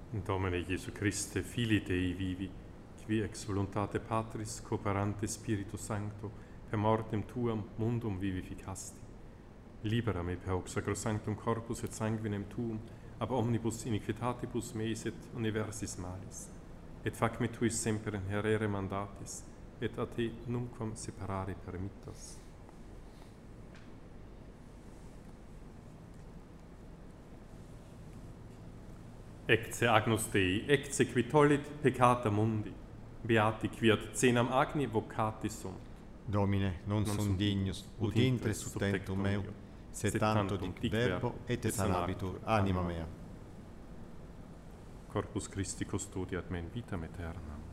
Domine Iesu Christe, Filii Dei vivi, qui ex voluntate Patris cooperante Spiritu Sancto, per mortem tuam mundum vivificasti. Libera me per hoc sacrosanctum corpus et sanguinem tuum, ab omnibus iniquitatibus meis et universis malis. Et fac me tuis semper inherere mandatis, et a te nunquam separare permittas. Ecce agnus Dei, ecce qui tollit peccata mundi, beati qui ad cenam agni vocati sunt. Domine, non sum dignus, ut intres sub tentum meu, sed tanto dic verbo, et sanabitur anima mea. Corpus Christi custodiat me in vitam aeternam.